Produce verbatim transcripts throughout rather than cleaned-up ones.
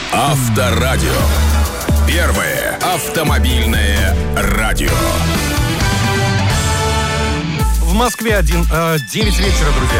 Авторадио. Первое автомобильное радио. В Москве один, э, девять вечера, друзья.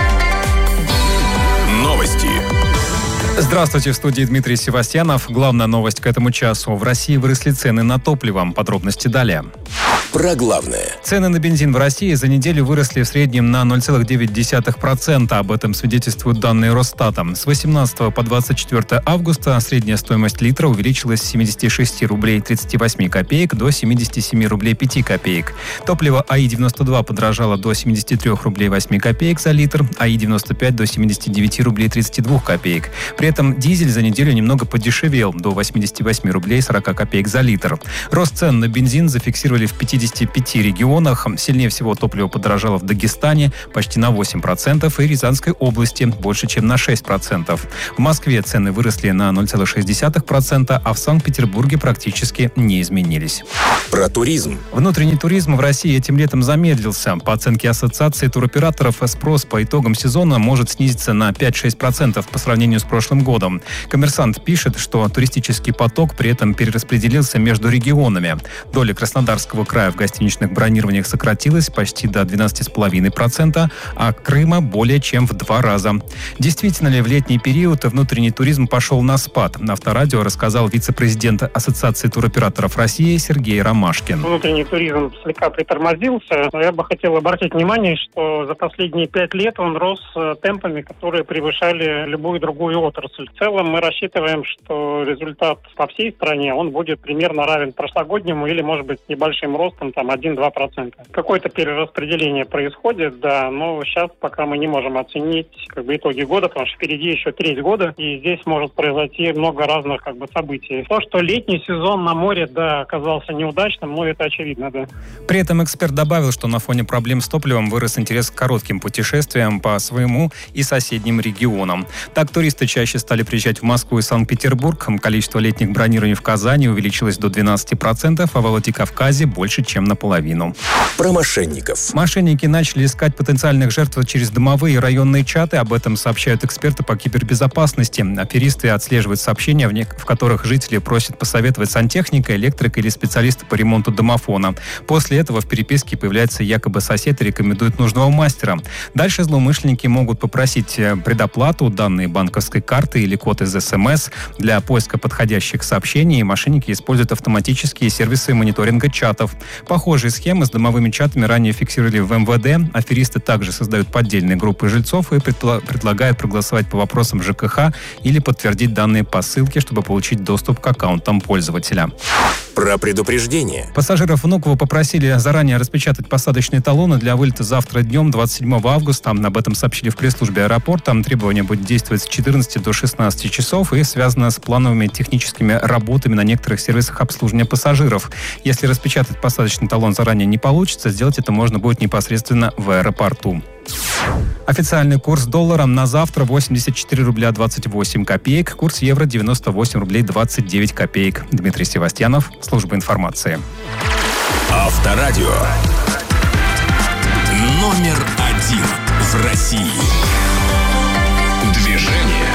Новости. Здравствуйте, в студии Дмитрий Севастьянов. Главная новость к этому часу. В России выросли цены на топливо. Подробности далее. Про главное. Цены на бензин в России за неделю выросли в среднем на ноль целых девять десятых процента. Об этом свидетельствуют данные Росстата. С восемнадцатого по двадцать четвёртое августа средняя стоимость литра увеличилась с семидесяти шести рублей тридцати восьми копеек до семидесяти семи рублей пяти копеек. Топливо АИ девяносто два подорожало до семидесяти трёх рублей восьми копеек за литр, АИ девяносто пять до семидесяти девяти рублей тридцати двух копеек. При этом дизель за неделю немного подешевел до восьмидесяти восьми рублей сорока копеек за литр. Рост цен на бензин зафиксировали в пятидесяти пяти регионах. Сильнее всего топливо подорожало в Дагестане почти на восемь процентов и Рязанской области больше, чем на шесть процентов. В Москве цены выросли на ноль целых шесть десятых процента, а в Санкт-Петербурге практически не изменились. Про туризм. Внутренний туризм в России этим летом замедлился. По оценке Ассоциации туроператоров, спрос по итогам сезона может снизиться на пять-шесть процентов по сравнению с прошлым годом. «Коммерсант» пишет, что туристический поток при этом перераспределился между регионами. Доля Краснодарского края в гостиничных бронированиях сократилась почти до двенадцати целых пяти десятых процента, а Крыма более чем в два раза. Действительно ли в летний период внутренний туризм пошел на спад? На Авторадио рассказал вице-президент Ассоциации туроператоров России Сергей Ромашкин. Внутренний туризм слегка притормозился, но я бы хотел обратить внимание, что за последние пять лет он рос темпами, которые превышали любую другую отрасль. В целом мы рассчитываем, что результат по всей стране он будет примерно равен прошлогоднему или, может быть, небольшим ростом, там один-два процента. Какое-то перераспределение происходит, да, но сейчас пока мы не можем оценить как бы итоги года, потому что впереди еще треть года, и здесь может произойти много разных как бы событий. То, что летний сезон на море, да, оказался неудачным, ну, это очевидно, да. При этом эксперт добавил, что на фоне проблем с топливом вырос интерес к коротким путешествиям по своему и соседним регионам. Так, туристы чаще стали приезжать в Москву и Санкт-Петербург. Количество летних бронирований в Казани увеличилось до двенадцати процентов, а в Владикавказе больше, чем наполовину. Про мошенников. Мошенники начали искать потенциальных жертв через домовые и районные чаты. Об этом сообщают эксперты по кибербезопасности. Аферисты отслеживают сообщения, в, не... в которых жители просят посоветовать сантехника, электрика или специалиста по ремонту домофона. После этого в переписке появляется якобы сосед и рекомендует нужного мастера. Дальше злоумышленники могут попросить предоплату, данные банковской карты или код из СМС. Для поиска подходящих сообщений мошенники используют автоматические сервисы мониторинга чатов. Похожие схемы с домовыми чатами ранее фиксировали в эм вэ дэ. Аферисты также создают поддельные группы жильцов и предла- предлагают проголосовать по вопросам жэ ка ха или подтвердить данные по ссылке, чтобы получить доступ к аккаунтам пользователя. Про предупреждение. Пассажиров Внуково попросили заранее распечатать посадочные талоны для вылета завтра днем, двадцать седьмого августа. Об этом сообщили в пресс-службе аэропорта. Требование будет действовать с четырнадцати до шестнадцати часов и связано с плановыми техническими работами на некоторых сервисах обслуживания пассажиров. Если распечатать посадочный талон заранее не получится, сделать это можно будет непосредственно в аэропорту. Официальный курс доллара на завтра восемьдесят четыре рубля двадцать восемь копеек, курс евро девяносто восемь рублей двадцать девять копеек. Дмитрий Севастьянов, служба информации. Авторадио. Номер один в России. Движение